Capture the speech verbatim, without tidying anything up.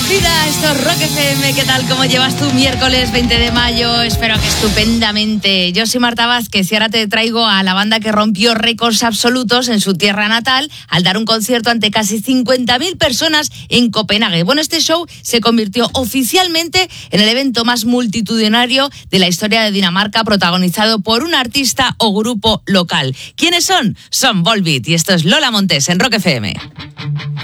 Vida, esto es Rock F M. ¿Qué tal? ¿Cómo llevas tu miércoles veinte de mayo? Espero que estupendamente. Yo soy Marta Vázquez y ahora te traigo a la banda que rompió récords absolutos en su tierra natal al dar un concierto ante casi cincuenta mil personas en Copenhague. Bueno, este show se convirtió oficialmente en el evento más multitudinario de la historia de Dinamarca, protagonizado por un artista o grupo local. ¿Quiénes son? Son Volbeat y esto es Lola Montes en Rock F M.